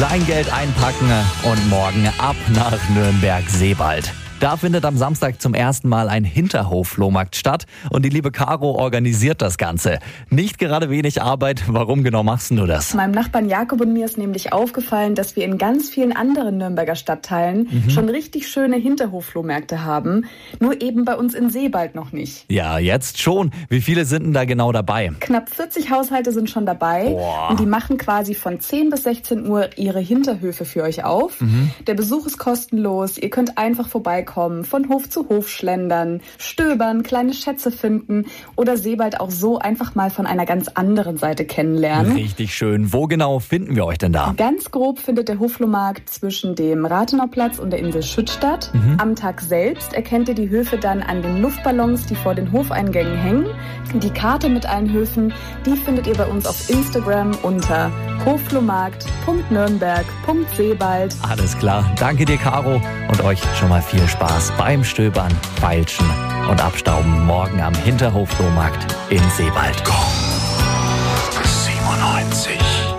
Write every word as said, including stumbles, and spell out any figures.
Kleingeld einpacken und morgen ab nach Nürnberg-Seebald. Da findet am Samstag zum ersten Mal ein Hinterhof-Flohmarkt statt und die liebe Caro organisiert das Ganze. Nicht gerade wenig Arbeit, warum genau machst du das? Meinem Nachbarn Jakob und mir ist nämlich aufgefallen, dass wir in ganz vielen anderen Nürnberger Stadtteilen mhm. schon richtig schöne Hinterhof-Flohmärkte haben, nur eben bei uns in Seebald noch nicht. Ja, jetzt schon. Wie viele sind denn da genau dabei? Knapp vierzig Haushalte sind schon dabei. Boah. Und die machen quasi von zehn bis sechzehn Uhr ihre Hinterhöfe für euch auf. Mhm. Der Besuch ist kostenlos, ihr könnt einfach vorbeikommen. Von Hof zu Hof schlendern, stöbern, kleine Schätze finden oder Seebald auch so einfach mal von einer ganz anderen Seite kennenlernen. Richtig schön. Wo genau finden wir euch denn da? Ganz grob findet der Hoflohmarkt zwischen dem Rathenauplatz und der Insel Schütt statt. Mhm. Am Tag selbst erkennt ihr die Höfe dann an den Luftballons, die vor den Hofeingängen hängen. Die Karte mit allen Höfen, die findet ihr bei uns auf Instagram unter hoflohmarkt punkt nürnberg punkt seebald. Alles klar. Danke dir, Caro, und euch schon mal viel Spaß beim Stöbern, Feilschen und Abstauben morgen am Hinterhof-Flohmarkt in Seebald. Go! siebenundneunzig